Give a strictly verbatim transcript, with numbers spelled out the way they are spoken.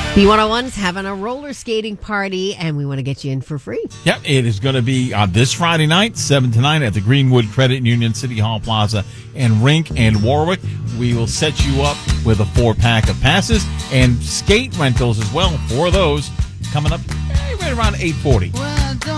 B one oh one's having a roller skating party, and we want to get you in for free. Yep, it is going to be uh, this Friday night, seven to nine, at the Greenwood Credit Union City Hall Plaza and Rink in Warwick. We will set you up with a four-pack of passes and skate rentals as well for those coming up eh, right around eight forty. Well,